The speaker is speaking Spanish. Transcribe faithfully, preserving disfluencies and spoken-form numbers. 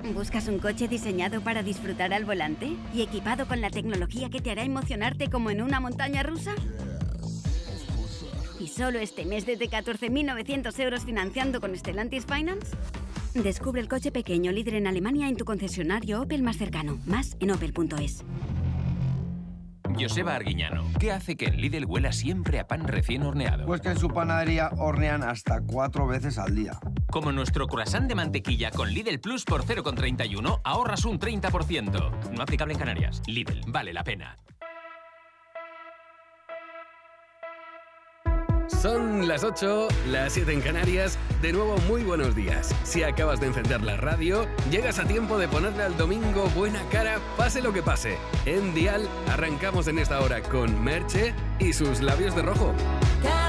¿Buscas un coche diseñado para disfrutar al volante y equipado con la tecnología que te hará emocionarte como en una montaña rusa? ¿Y solo este mes desde catorce mil novecientos euros financiando con Stellantis Finance? Descubre el coche pequeño líder en Alemania en tu concesionario Opel más cercano. Más en opel punto es. Joseba Arguiñano, ¿qué hace que en Lidl huela siempre a pan recién horneado? Pues que en su panadería hornean hasta cuatro veces al día. Como nuestro croissant de mantequilla con Lidl Plus por cero coma treinta y uno, ahorras un treinta por ciento. No aplicable en Canarias. Lidl, vale la pena. Son las ocho, las siete en Canarias. De nuevo, muy buenos días. Si acabas de encender la radio, llegas a tiempo de ponerle al domingo buena cara, pase lo que pase. En Dial arrancamos en esta hora con Merche y sus labios de rojo.